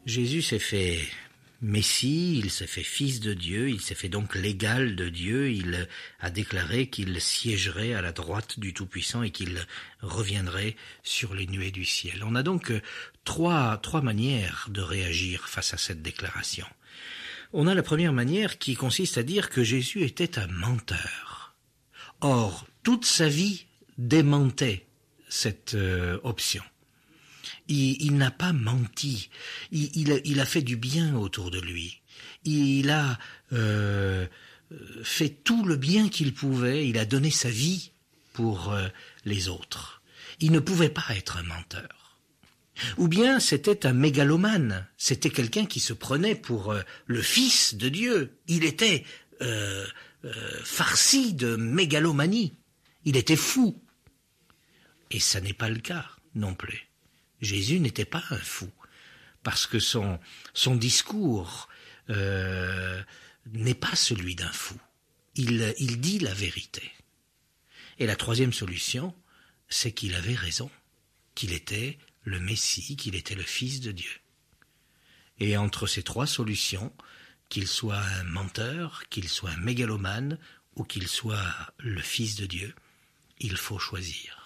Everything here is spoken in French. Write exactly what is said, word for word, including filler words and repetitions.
Jésus s'est fait Messie, il s'est fait fils de Dieu, il s'est fait donc l'égal de Dieu, il a déclaré qu'il siégerait à la droite du Tout-Puissant et qu'il reviendrait sur les nuées du ciel. On a donc trois, trois manières de réagir face à cette déclaration. On a la première manière qui consiste à dire que Jésus était un menteur. Or, toute sa vie démentait cette euh, option. Il, il n'a pas menti, il, il, a, il a fait du bien autour de lui, il a euh, fait tout le bien qu'il pouvait, il a donné sa vie pour euh, les autres. Il ne pouvait pas être un menteur. Ou bien c'était un mégalomane, c'était quelqu'un qui se prenait pour euh, le fils de Dieu. Il était euh, euh, farci de mégalomanie, il était fou. Et ça n'est pas le cas non plus. Jésus n'était pas un fou, parce que son, son discours euh, n'est pas celui d'un fou. Il, il dit la vérité. Et la troisième solution, c'est qu'il avait raison, qu'il était le Messie, qu'il était le Fils de Dieu. Et entre ces trois solutions, qu'il soit un menteur, qu'il soit un mégalomane, ou qu'il soit le Fils de Dieu, il faut choisir.